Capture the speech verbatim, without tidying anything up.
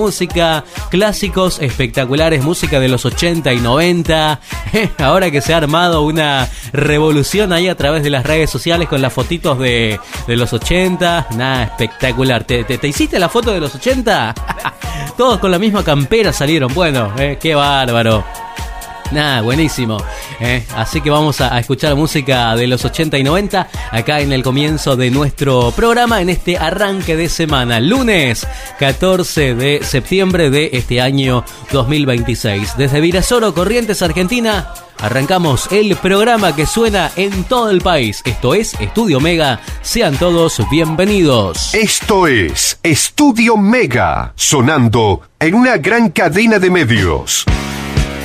música, clásicos espectaculares, música de los ochenta y noventa. Ahora que se ha armado una revolución ahí a través de las redes sociales con las fotitos de, de los ochenta. Nada, espectacular. ¿Te, te, te hiciste la foto de los ochenta? Todos con la misma campera salieron. Bueno, eh, qué bárbaro. Nada, buenísimo. Eh, así que vamos a, a escuchar música de los ochenta y noventa acá en el comienzo de nuestro programa, en este arranque de semana, lunes catorce de septiembre de este año dos mil veintiséis. Desde Virasoro, Corrientes, Argentina, arrancamos el programa que suena en todo el país. Esto es Estudio Mega. Sean todos bienvenidos. Esto es Estudio Mega, sonando en una gran cadena de medios.